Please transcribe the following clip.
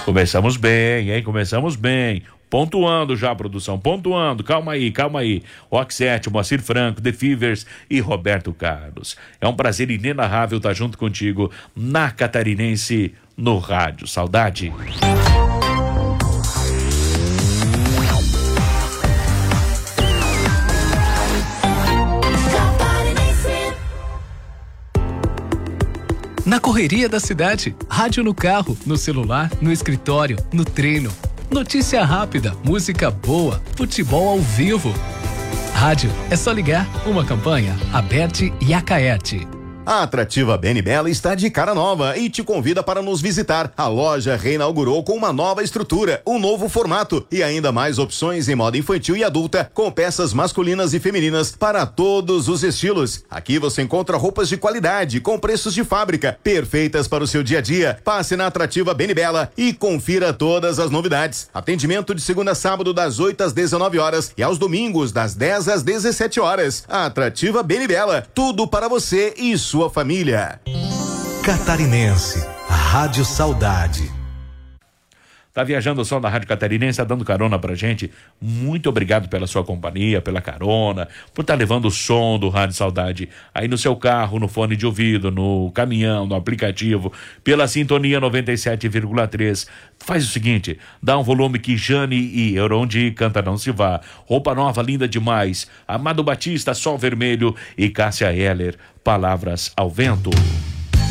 Começamos bem, hein? Começamos bem. Pontuando já, produção, pontuando. Calma aí, calma aí. Ox7, Moacir Franco, The Fevers e Roberto Carlos. É um prazer inenarrável estar junto contigo na Catarinense, no rádio. Saudade. Na correria da cidade, rádio no carro, no celular, no escritório, no treino. Notícia rápida, música boa, futebol ao vivo. Rádio é só ligar. Uma campanha, Aberte e Acaerte. A Atrativa Bem Bela está de cara nova e te convida para nos visitar. A loja reinaugurou com uma nova estrutura, um novo formato e ainda mais opções em moda infantil e adulta, com peças masculinas e femininas para todos os estilos. Aqui você encontra roupas de qualidade, com preços de fábrica, perfeitas para o seu dia a dia. Passe na Atrativa Bem Bela e confira todas as novidades. Atendimento de segunda a sábado das 8 às 19 horas e aos domingos das 10 às 17 horas. A Atrativa Bem Bela, tudo para você e sua família. Catarinense, Rádio Saudade. Tá viajando o som da Rádio Catarinense, tá dando carona pra gente. Muito obrigado pela sua companhia, pela carona, por estar levando o som do Rádio Saudade aí no seu carro, no fone de ouvido, no caminhão, no aplicativo, pela sintonia 97,3. Faz o seguinte, dá um volume que Jane e Euronde canta Não Se Vá. Roupa Nova, linda demais. Amado Batista, Sol Vermelho e Cássia Eller, Palavras ao Vento.